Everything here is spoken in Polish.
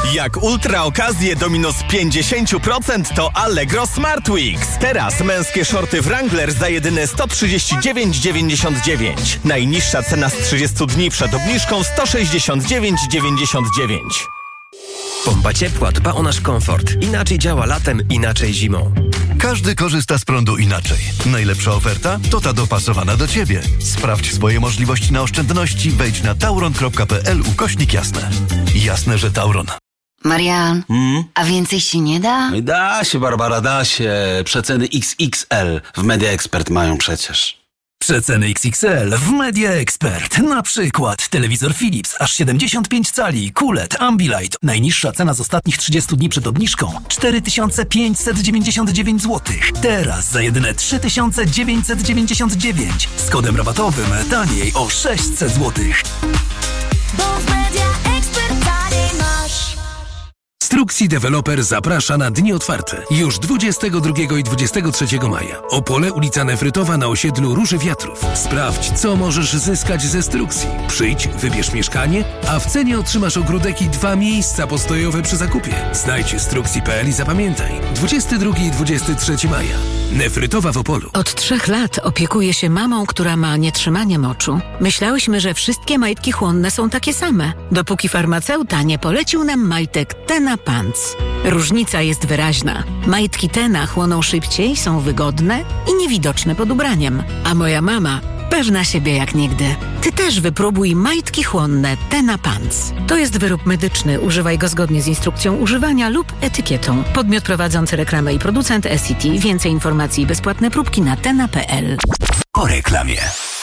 Jak ultra okazje do minus 50% to Allegro Smart Weeks. Teraz męskie shorty Wrangler za jedyne 139,99. Najniższa cena z 30 dni przed obniżką 169,99. Pompa ciepła dba o nasz komfort. Inaczej działa latem, inaczej zimą. Każdy korzysta z prądu inaczej. Najlepsza oferta to ta dopasowana do Ciebie. Sprawdź swoje możliwości na oszczędności. Wejdź na tauron.pl/jasne. Jasne, że Tauron. Marian, a więcej się nie da? Da się, Barbara, da się. Przeceny XXL w Media Expert mają przecież. Przeceny XXL w Media Expert. Na przykład telewizor Philips aż 75 cali, QLED, Ambilight. Najniższa cena z ostatnich 30 dni przed obniżką 4599 zł. Teraz za jedyne 3999. Z kodem rabatowym taniej o 600 zł. Bo w Media Expert taniej masz. Struxi Developer zaprasza na dni otwarte. Już 22 i 23 maja. Opole, ulica Nefrytowa na osiedlu Róży Wiatrów. Sprawdź, co możesz zyskać ze Struxi. Przyjdź, wybierz mieszkanie, a w cenie otrzymasz ogródek i 2 miejsca postojowe przy zakupie. Znajdź struxi.pl i zapamiętaj. 22 i 23 maja. Nefrytowa w Opolu. Od 3 lat opiekuję się mamą, która ma nietrzymanie moczu. Myślałyśmy, że wszystkie majtki chłonne są takie same, dopóki farmaceuta nie polecił nam majtek Tena Pants. Różnica jest wyraźna. Majtki Tena chłoną szybciej, są wygodne i niewidoczne pod ubraniem. A moja mama pewna siebie jak nigdy. Ty też wypróbuj majtki chłonne Tena Pants. To jest wyrób medyczny. Używaj go zgodnie z instrukcją używania lub etykietą. Podmiot prowadzący reklamę i producent SCT. Więcej informacji i bezpłatne próbki na tena.pl. Po reklamie.